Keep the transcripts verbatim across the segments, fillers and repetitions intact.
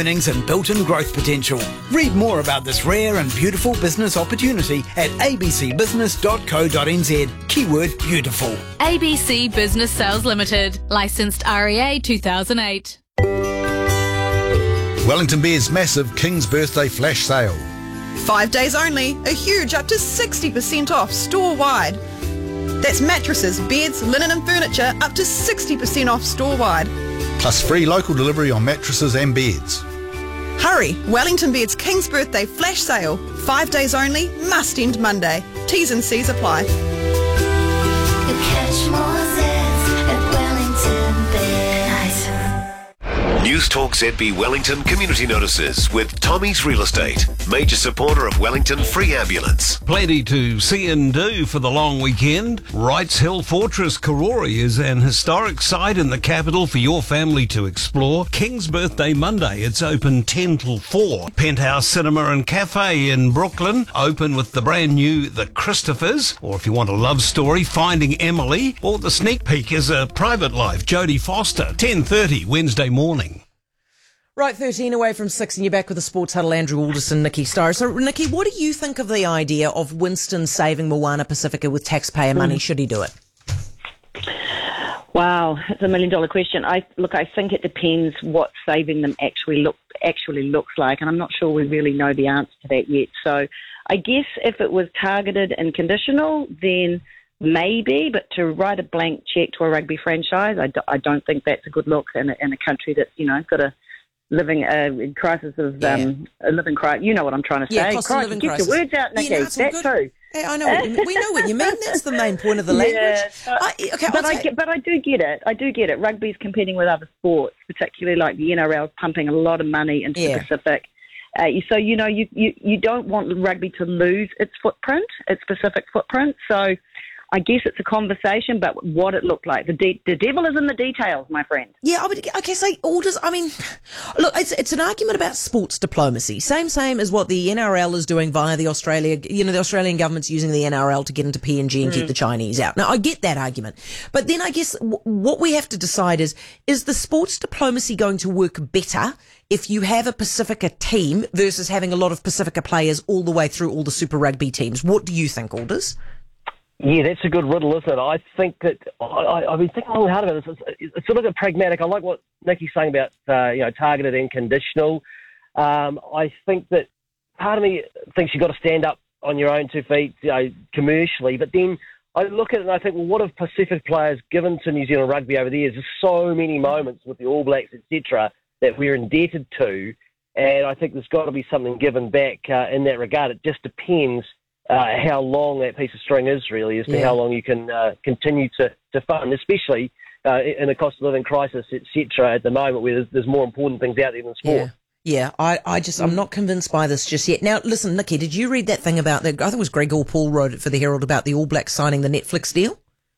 earnings and built-in growth potential. Read more about this rare and beautiful business opportunity at a b c business dot co dot n z. Keyword beautiful. A B C Business Sales Limited. Licensed R E A two thousand eight. Wellington Beer's massive King's Birthday Flash Sale. Five days only, a huge up to sixty percent off store-wide. That's mattresses, beds, linen and furniture up to sixty percent off store-wide. Plus free local delivery on mattresses and beds. Hurry, Wellington Beer's King's Birthday Flash Sale. Five days only, must end Monday. T's and C's apply. You catch more zits at Wellington Beer. News Talk Z B Wellington Community Notices with Tommy's Real Estate, major supporter of Wellington Free Ambulance. Plenty to see and do for the long weekend. Wrights Hill Fortress Karori is an historic site in the capital for your family to explore. King's Birthday Monday, it's open ten till four. Penthouse Cinema and Cafe in Brooklyn, open with the brand new The Christophers. Or if you want a love story, Finding Emily. Or the sneak peek is A Private Life, Jodie Foster, ten thirty Wednesday morning. Right, thirteen away from six, and you're back with the Sports Huddle, Andrew Alderson, Nikki Starr. So, Nikki, what do you think of the idea of Winston saving Moana Pacifica with taxpayer money? Should he do it? Wow, it's a million dollar question. I look, I think it depends what saving them actually look actually looks like, and I'm not sure we really know the answer to that yet. So, I guess if it was targeted and conditional, then maybe, but to write a blank cheque to a rugby franchise, I, do, I don't think that's a good look in a, in a country that's, you know, got a living a crisis of yeah. um, a living crisis. You know what I'm trying to say. Yeah, cost of living get crisis. your words out, Nikki. Yeah, no, that's true. Hey, I know. What you, we know what you mean. That's the main point of the language. Yeah, but, I, okay, but, I'll I get, but I do get it. I do get it. Rugby's competing with other sports, particularly like the N R L, pumping a lot of money into yeah. the Pacific. Uh, so, you know, you, you, you don't want rugby to lose its footprint, its specific footprint. So I guess it's a conversation, but what it looked like. The de- the devil is in the details, my friend. Yeah, I would, okay, so orders, I mean, look, it's it's an argument about sports diplomacy. Same, same as what the N R L is doing via the Australia, you know, the Australian government's using the N R L to get into P N G and mm. keep the Chinese out. Now, I get that argument. But then I guess w- what we have to decide is, is the sports diplomacy going to work better if you have a Pacifica team versus having a lot of Pacifica players all the way through all the Super Rugby teams? What do you think, Alders? Yeah, that's a good riddle, isn't it? I think that I, I've been thinking long and hard about this. It's, it's sort of a pragmatic. I like what Nikki's saying about uh, you know targeted and conditional. Um, I think that part of me thinks you've got to stand up on your own two feet, you know, commercially. But then I look at it and I think, well, what have Pacific players given to New Zealand rugby over the years? There's so many moments with the All Blacks, et cetera, that we're indebted to, and I think there's got to be something given back uh, in that regard. It just depends. Uh, how long that piece of string is really as to yeah. how long you can uh, continue to, to fund, especially uh, in a cost of living crisis, et cetera, at the moment where there's, there's more important things out there than sport. Yeah. Yeah, I, I just, I'm not convinced by this just yet. Now, listen, Nikki, did you read that thing about, the, I think it was Greg Paul wrote it for the Herald about the All Blacks signing the Netflix deal?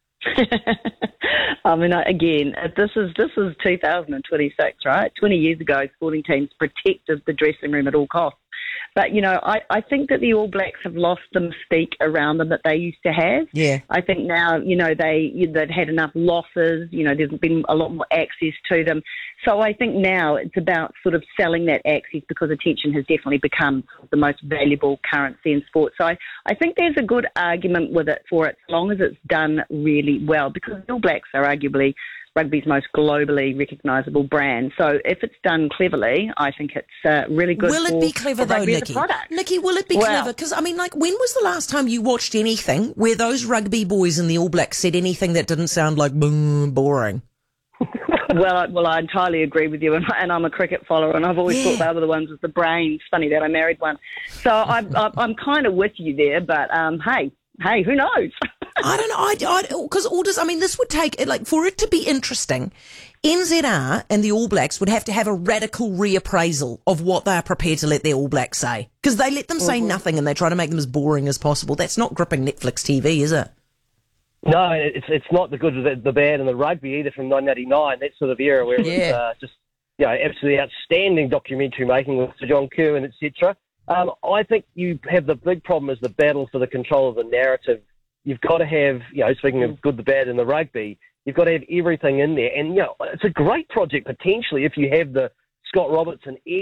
I mean, again, this is this is two thousand twenty-six, right? twenty years ago, sporting teams protected the dressing room at all costs. But, you know, I, I think that the All Blacks have lost the mystique around them that they used to have. Yeah. I think now, you know, they, they've had enough losses, you know, there's been a lot more access to them. So I think now it's about sort of selling that access because attention has definitely become the most valuable currency in sport. So I, I think there's a good argument with it for it, as long as it's done really well, because the All Blacks are arguably rugby's most globally recognisable brand. So if it's done cleverly, I think it's uh, really good. Will it for, be clever though, Nikki? Nikki, will it be well, clever? Because, I mean, like, when was the last time you watched anything where those rugby boys in the All Blacks said anything that didn't sound like boom, boring? well, I, well, I entirely agree with you, and, and I'm a cricket follower, and I've always yeah. thought they were the ones with the brains. Funny that I married one. So I, I, I'm kind of with you there, but um, hey, hey, who knows? I don't know, I, because Alders, I mean, this would take, like, for it to be interesting, N Z R and the All Blacks would have to have a radical reappraisal of what they are prepared to let their All Blacks say. Because they let them say mm-hmm. nothing and they try to make them as boring as possible. That's not gripping Netflix T V, is it? No, it's it's not the good, the, the bad and the rugby either from nineteen eighty-nine, that sort of era where it yeah. was uh, just, you know, absolutely outstanding documentary making with Sir John Kerwin, et cetera. Um, I think you have the big problem is the battle for the control of the narrative. You've got to have, you know, speaking of good, the bad, and the rugby, you've got to have everything in there. And, you know, it's a great project potentially if you have the Scott Robertson